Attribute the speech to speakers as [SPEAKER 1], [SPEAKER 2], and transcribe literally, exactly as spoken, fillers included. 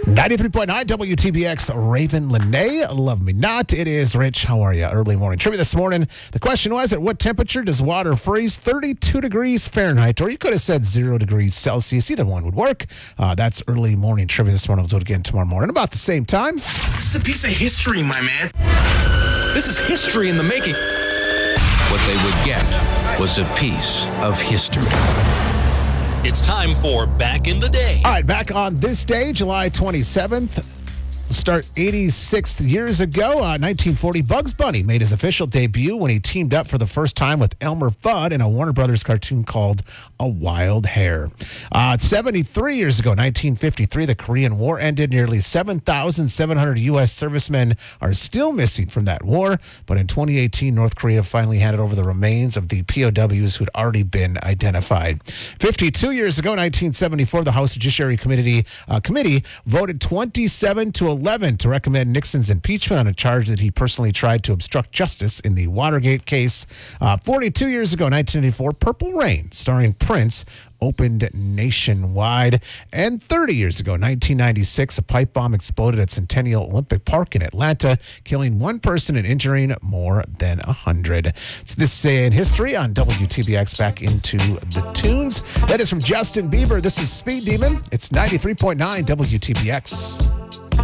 [SPEAKER 1] ninety-three point nine W T B X, Raven Lene, Love Me Not. It is Rich. How are you? Early morning trivia this morning. The question was, at what temperature does water freeze? thirty-two degrees Fahrenheit, or you could have said zero degrees Celsius. Either one would work. Uh, that's early morning trivia this morning. We'll do it again tomorrow morning about the same time.
[SPEAKER 2] This is a piece of history, my man. This is history in the making.
[SPEAKER 3] What they would get was a piece of history.
[SPEAKER 4] It's time for Back in the Day.
[SPEAKER 1] All right, back on this day, July twenty-seventh. We'll start eighty-six years ago. Uh, nineteen forty, Bugs Bunny made his official debut when he teamed up for the first time with Elmer Fudd in a Warner Brothers cartoon called A Wild Hare. Uh, seventy-three years ago, nineteen fifty-three, the Korean War ended. Nearly seven thousand seven hundred U S servicemen are still missing from that war. But in twenty eighteen, North Korea finally handed over the remains of the P O Ws who'd already been identified. fifty-two years ago, nineteen seventy-four, the House Judiciary Committee, uh, Committee voted twenty-seven to eleven to recommend Nixon's impeachment on a charge that he personally tried to obstruct justice in the Watergate case. Uh, forty-two years ago, nineteen eighty-four, Purple Rain, starring Prince, opened nationwide. And thirty years ago, nineteen ninety-six, a pipe bomb exploded at Centennial Olympic Park in Atlanta, killing one person and injuring more than one hundred. It's This Day in History on W T B X. Back into the tunes. That is from Justin Bieber. This is Speed Demon. It's ninety-three point nine W T B X.